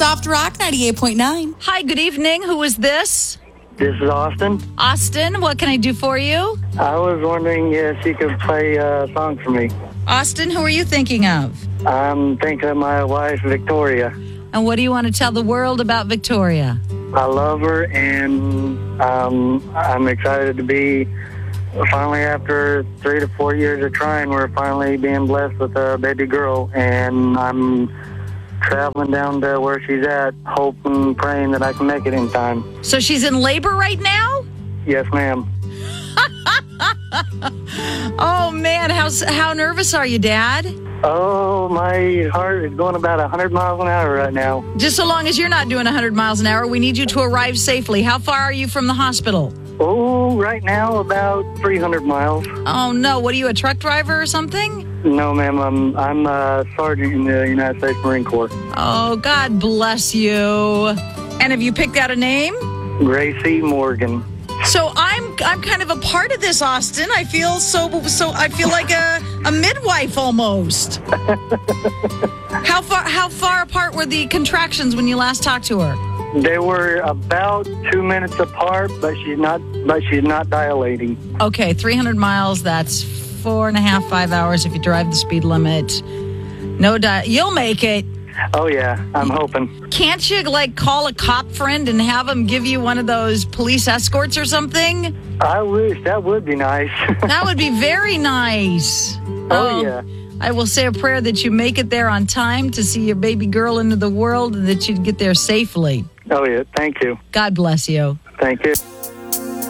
Soft Rock 98.9. Hi, good evening. Who is this? This is Austin. Austin, what can I do for you? I was wondering if you could play a song for me. Austin, who are you thinking of? I'm thinking of my wife, Victoria. And what do you want to tell the world about Victoria? I love her, and I'm excited to be, finally after 3 to 4 years of trying, we're finally being blessed with a baby girl, and I'm traveling down to where she's at, hoping, praying that I can make it in time. So she's in labor right now? Yes, ma'am. Oh, man, how nervous are you, Dad? Oh, my heart is going about 100 miles an hour right now. Just so long as you're not doing 100 miles an hour, we need you to arrive safely. How far are you from the hospital? Oh, right now about 300 miles. Oh, no. What are you, a truck driver or something? No, ma'am. I'm a sergeant in the United States Marine Corps. Oh, God bless you. And have you picked out a name? Gracie Morgan. So I'm kind of a part of this, Austin. I feel I feel like a midwife almost. How far apart were the contractions when you last talked to her? They were about 2 minutes apart, but she's not dilating. Okay, 300 miles. That's 4.5, 5 hours if you drive the speed limit. You'll make it. Oh yeah, I'm hoping. Can't you call a cop friend and have him give you one of those police escorts or something? I wish. That would be nice. That would be very nice. Oh yeah. I will say a prayer that you make it there on time to see your baby girl into the world and that you get there safely. Oh yeah, thank you. God bless you. Thank you.